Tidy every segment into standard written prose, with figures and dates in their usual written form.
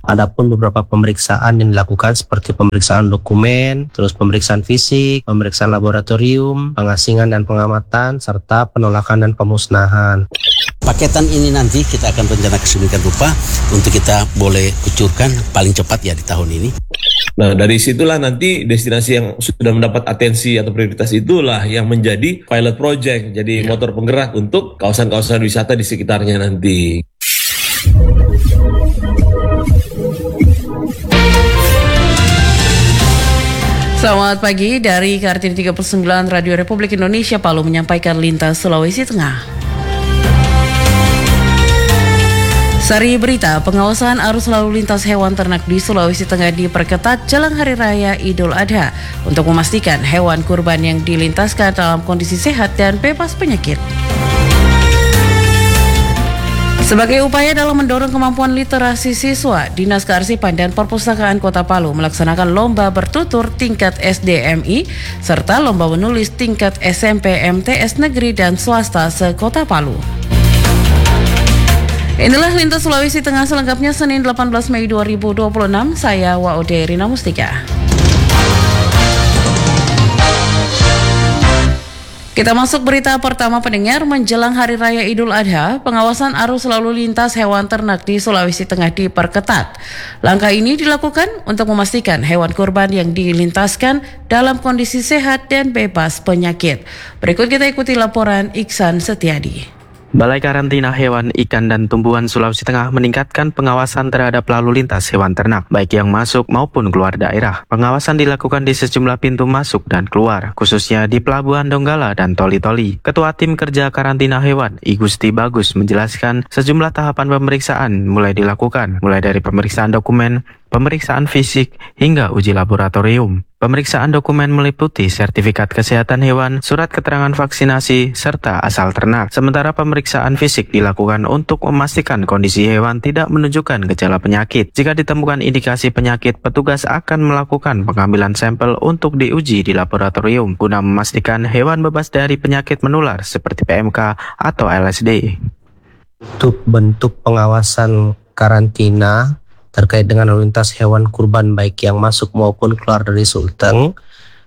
Adapun beberapa pemeriksaan yang dilakukan seperti pemeriksaan dokumen, terus pemeriksaan fisik, pemeriksaan laboratorium, pengasingan dan pengamatan, serta penolakan dan pemusnahan. Paketan ini nanti kita akan rencana sedemikian rupa untuk kita boleh kucurkan paling cepat ya di tahun ini. Nah, dari situlah nanti destinasi yang sudah mendapat atensi atau prioritas itulah yang menjadi pilot project, jadi motor penggerak untuk kawasan-kawasan wisata di sekitarnya nanti. Selamat pagi dari Kartini 39 Radio Republik Indonesia Palu menyampaikan lintas Sulawesi Tengah. Sari berita, pengawasan arus lalu lintas hewan ternak di Sulawesi Tengah diperketat jelang Hari Raya Idul Adha untuk memastikan hewan kurban yang dilintaskan dalam kondisi sehat dan bebas penyakit. Sebagai upaya dalam mendorong kemampuan literasi siswa, Dinas Kearsipan dan Perpustakaan Kota Palu melaksanakan lomba bertutur tingkat SDMI serta lomba menulis tingkat SMP MTS negeri dan swasta se-Kota Palu. Inilah lintas Sulawesi Tengah selengkapnya Senin 18 Mei 2026. Saya Waude Rina Mustika. Kita masuk berita pertama pendengar. Menjelang Hari Raya Idul Adha, pengawasan arus lalu lintas hewan ternak di Sulawesi Tengah diperketat. Langkah ini dilakukan untuk memastikan hewan kurban yang dilintaskan dalam kondisi sehat dan bebas penyakit. Berikut kita ikuti laporan Iksan Setiadi. Balai Karantina Hewan, Ikan, dan Tumbuhan Sulawesi Tengah meningkatkan pengawasan terhadap lalu lintas hewan ternak, baik yang masuk maupun keluar daerah. Pengawasan dilakukan di sejumlah pintu masuk dan keluar, khususnya di Pelabuhan Donggala dan Toli-Toli. Ketua Tim Kerja Karantina Hewan, I Gusti Bagus, menjelaskan sejumlah tahapan pemeriksaan mulai dilakukan, mulai dari pemeriksaan dokumen, pemeriksaan fisik, hingga uji laboratorium. Pemeriksaan dokumen meliputi sertifikat kesehatan hewan, surat keterangan vaksinasi, serta asal ternak. Sementara pemeriksaan fisik dilakukan untuk memastikan kondisi hewan tidak menunjukkan gejala penyakit. Jika ditemukan indikasi penyakit, petugas akan melakukan pengambilan sampel untuk diuji di laboratorium guna memastikan hewan bebas dari penyakit menular seperti PMK atau LSD. Untuk bentuk pengawasan karantina terkait dengan lalu lintas hewan kurban baik yang masuk maupun keluar dari Sulteng,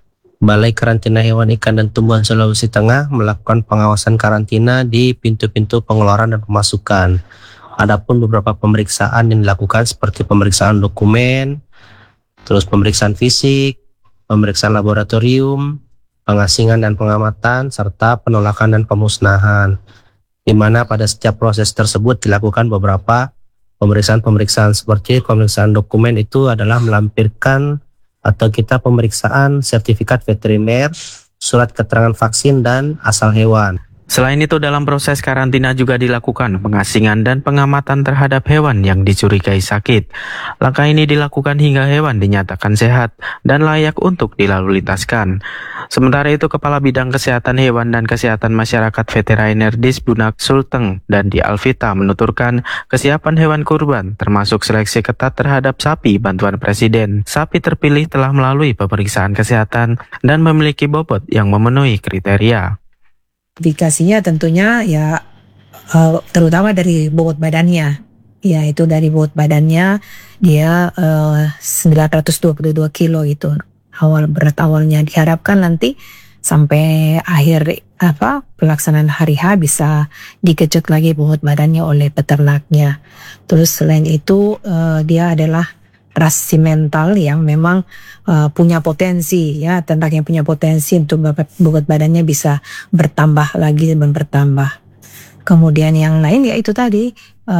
Balai Karantina Hewan, Ikan, dan Tumbuhan Sulawesi Tengah melakukan pengawasan karantina di pintu-pintu pengeluaran dan pemasukan. Adapun beberapa pemeriksaan yang dilakukan seperti pemeriksaan dokumen, terus pemeriksaan fisik, pemeriksaan laboratorium, pengasingan dan pengamatan, serta penolakan dan pemusnahan, di mana pada setiap proses tersebut dilakukan beberapa pemeriksaan seperti pemeriksaan dokumen itu adalah melampirkan atau kita pemeriksaan sertifikat veteriner, surat keterangan vaksin, dan asal hewan. Selain itu, dalam proses karantina juga dilakukan pengasingan dan pengamatan terhadap hewan yang dicurigai sakit. Langkah ini dilakukan hingga hewan dinyatakan sehat dan layak untuk dilalu lintaskan. Sementara itu, Kepala Bidang Kesehatan Hewan dan Kesehatan Masyarakat Veteriner Disbunak Sulteng dan di Alvita menuturkan kesiapan hewan kurban termasuk seleksi ketat terhadap sapi bantuan Presiden. Sapi terpilih telah melalui pemeriksaan kesehatan dan memiliki bobot yang memenuhi kriteria. Indikasinya tentunya ya terutama dari bobot badannya, yaitu dari bobot badannya dia 922 kilo itu berat awalnya. Diharapkan nanti sampai akhir pelaksanaan hari H bisa dikecek lagi bobot badannya oleh peternaknya. Terus selain itu dia adalah ras simental yang memang punya potensi, ya, ternak yang punya potensi untuk bobot badannya bisa bertambah lagi dan bertambah. Kemudian yang lain ya itu tadi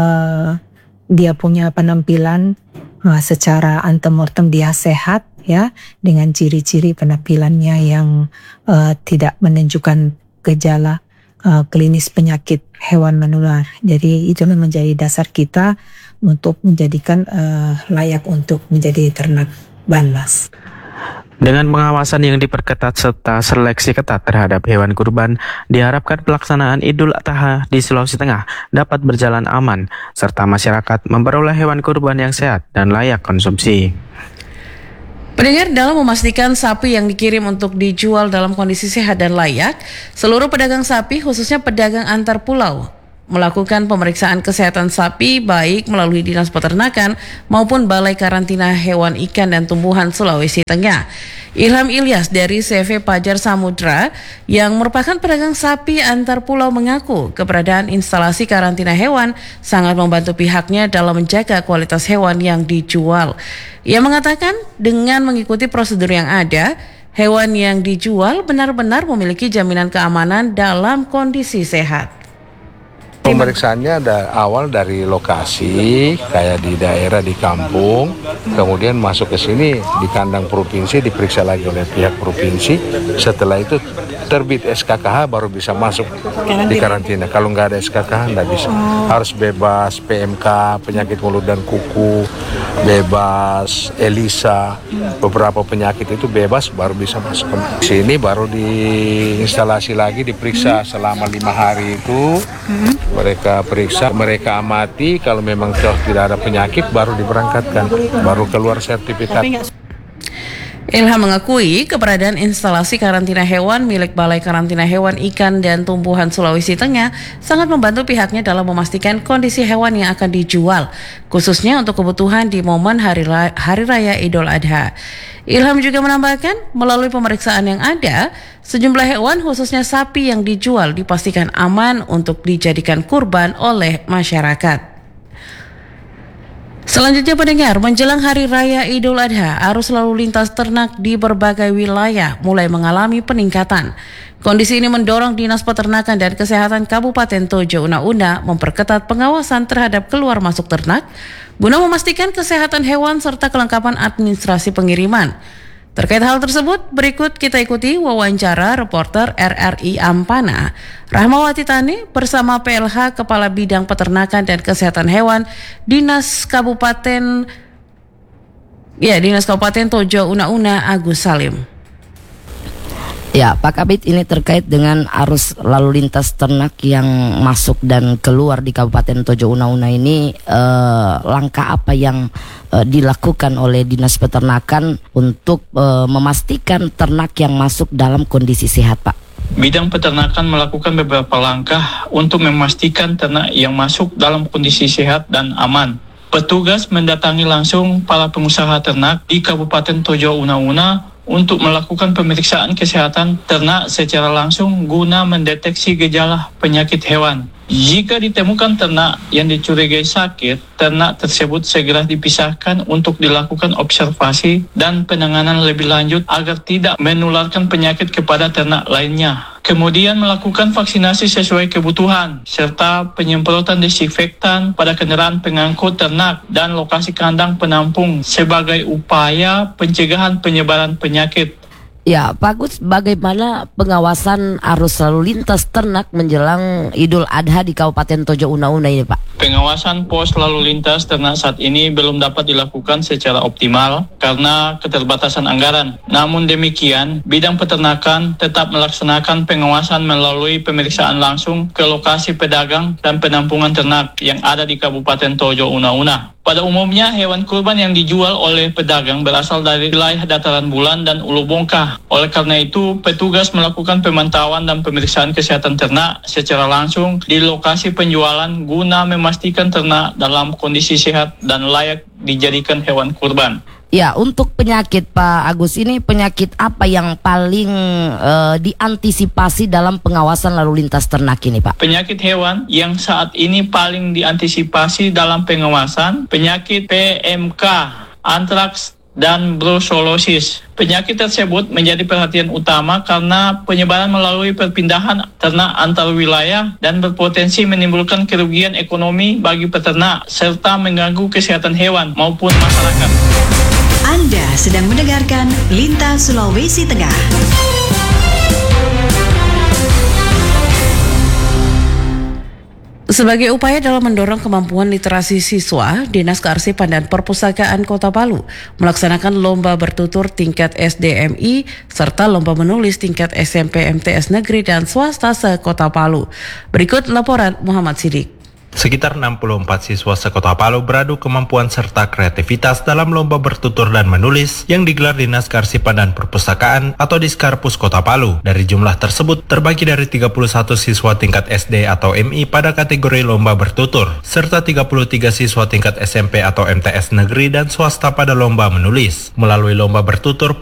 dia punya penampilan secara antemortem dia sehat, ya, dengan ciri-ciri penampilannya yang tidak menunjukkan gejala klinis penyakit hewan menular. Jadi itu menjadi dasar kita untuk menjadikan layak untuk menjadi ternak Banlas. Dengan pengawasan yang diperketat serta seleksi ketat terhadap hewan kurban, diharapkan pelaksanaan Idul Adha di Sulawesi Tengah dapat berjalan aman, serta masyarakat memperoleh hewan kurban yang sehat dan layak konsumsi. Pendengar, dalam memastikan sapi yang dikirim untuk dijual dalam kondisi sehat dan layak, seluruh pedagang sapi khususnya pedagang antar pulau melakukan pemeriksaan kesehatan sapi baik melalui Dinas Peternakan maupun Balai Karantina Hewan Ikan dan Tumbuhan Sulawesi Tengah. Ilham Ilyas dari CV Pajar Samudra yang merupakan pedagang sapi antar pulau mengaku keberadaan instalasi karantina hewan sangat membantu pihaknya dalam menjaga kualitas hewan yang dijual. Ia mengatakan dengan mengikuti prosedur yang ada, hewan yang dijual benar-benar memiliki jaminan keamanan dalam kondisi sehat. Pemeriksaannya ada awal dari lokasi, kayak di daerah di kampung, kemudian masuk ke sini di kandang provinsi diperiksa lagi oleh pihak provinsi. Setelah itu terbit SKKH baru bisa masuk di karantina. Kalau nggak ada SKKH nggak bisa. Harus bebas PMK, penyakit mulut dan kuku, bebas ELISA, beberapa penyakit itu bebas baru bisa masuk. Sini baru diinstalasi lagi, diperiksa selama 5 hari itu. Mereka periksa, mereka amati, kalau memang tidak ada penyakit baru diberangkatkan, baru keluar sertifikat. Ilham mengakui keberadaan instalasi karantina hewan milik Balai Karantina Hewan Ikan dan Tumbuhan Sulawesi Tengah sangat membantu pihaknya dalam memastikan kondisi hewan yang akan dijual, khususnya untuk kebutuhan di momen Hari Raya Idul Adha. Ilham juga menambahkan, melalui pemeriksaan yang ada, sejumlah hewan khususnya sapi yang dijual dipastikan aman untuk dijadikan kurban oleh masyarakat. Selanjutnya pendengar, menjelang Hari Raya Idul Adha, arus lalu lintas ternak di berbagai wilayah mulai mengalami peningkatan. Kondisi ini mendorong Dinas Peternakan dan Kesehatan Kabupaten Tojo Una-Una memperketat pengawasan terhadap keluar masuk ternak guna memastikan kesehatan hewan serta kelengkapan administrasi pengiriman. Terkait hal tersebut, berikut kita ikuti wawancara reporter RRI Ampana, Rahmawati Tani bersama PLH Kepala Bidang Peternakan dan Kesehatan Hewan Dinas Kabupaten Tojo Una-Una Agus Salim. Ya, Pak Kabit, ini terkait dengan arus lalu lintas ternak yang masuk dan keluar di Kabupaten Tojo Una-Una ini, langkah apa yang dilakukan oleh Dinas Peternakan untuk memastikan ternak yang masuk dalam kondisi sehat, Pak? Bidang peternakan melakukan beberapa langkah untuk memastikan ternak yang masuk dalam kondisi sehat dan aman. Petugas mendatangi langsung para pengusaha ternak di Kabupaten Tojo Una-Una untuk melakukan pemeriksaan kesehatan ternak secara langsung guna mendeteksi gejala penyakit hewan. Jika ditemukan ternak yang dicurigai sakit, ternak tersebut segera dipisahkan untuk dilakukan observasi dan penanganan lebih lanjut agar tidak menularkan penyakit kepada ternak lainnya. Kemudian melakukan vaksinasi sesuai kebutuhan, serta penyemprotan desinfektan pada kendaraan pengangkut ternak dan lokasi kandang penampung sebagai upaya pencegahan penyebaran penyakit. Ya, Pak Agus, bagaimana pengawasan arus lalu lintas ternak menjelang Idul Adha di Kabupaten Tojo Una-Una ini, Pak? Pengawasan pos lalu lintas ternak saat ini belum dapat dilakukan secara optimal karena keterbatasan anggaran. Namun demikian, bidang peternakan tetap melaksanakan pengawasan melalui pemeriksaan langsung ke lokasi pedagang dan penampungan ternak yang ada di Kabupaten Tojo Una-Una. Pada umumnya, hewan kurban yang dijual oleh pedagang berasal dari wilayah dataran bulan dan ulu bongkah. Oleh karena itu, petugas melakukan pemantauan dan pemeriksaan kesehatan ternak secara langsung di lokasi penjualan guna memastikan ternak dalam kondisi sehat dan layak dijadikan hewan kurban. Ya, untuk penyakit, Pak Agus, ini penyakit apa yang paling diantisipasi dalam pengawasan lalu lintas ternak ini, Pak? Penyakit hewan yang saat ini paling diantisipasi dalam pengawasan, penyakit PMK, antraks, dan brucellosis. Penyakit tersebut menjadi perhatian utama karena penyebaran melalui perpindahan ternak antar wilayah dan berpotensi menimbulkan kerugian ekonomi bagi peternak serta mengganggu kesehatan hewan maupun masyarakat. Anda sedang mendengarkan Lintas Sulawesi Tengah. Sebagai upaya dalam mendorong kemampuan literasi siswa, Dinas Kearsipan dan Perpustakaan Kota Palu melaksanakan lomba bertutur tingkat SDMI serta lomba menulis tingkat SMP MTS Negeri dan Swasta se-Kota Palu. Berikut laporan Muhammad Sidik. Sekitar 64 siswa sekota Palu beradu kemampuan serta kreativitas dalam lomba bertutur dan menulis yang digelar Dinas Kearsipan dan Perpustakaan atau Diskarpus Kota Palu. Dari jumlah tersebut terbagi dari 31 siswa tingkat SD atau MI pada kategori lomba bertutur, serta 33 siswa tingkat SMP atau MTS negeri dan swasta pada lomba menulis. Melalui lomba bertutur,